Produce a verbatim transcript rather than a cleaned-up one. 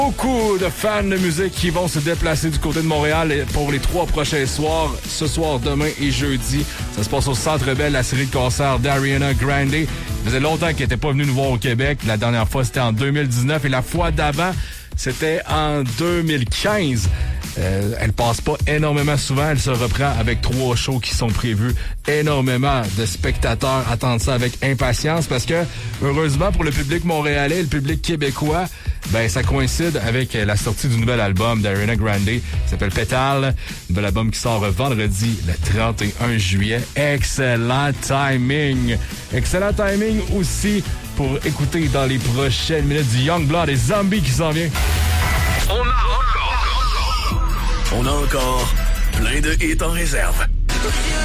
Beaucoup de fans de musique qui vont se déplacer du côté de Montréal pour les trois prochains soirs, ce soir, demain et jeudi. Ça se passe au Centre Bell, la série de concerts d'Ariana Grande. Ça faisait longtemps qu'elle n'était pas venue nous voir au Québec. La dernière fois, c'était en deux mille dix-neuf et la fois d'avant, c'était en deux mille quinze. Euh, elle passe pas énormément souvent. Elle se reprend avec trois shows qui sont prévus. Énormément de spectateurs attendent ça avec impatience parce que, heureusement pour le public montréalais et le public québécois, ben ça coïncide avec la sortie du nouvel album d'Ariana Grande qui s'appelle Pétale. Nouvel album qui sort vendredi le trente et un juillet. Excellent timing. Excellent timing aussi pour écouter dans les prochaines minutes du Youngblood et Zombie qui s'en vient. On a encore, on a encore plein de hits en réserve.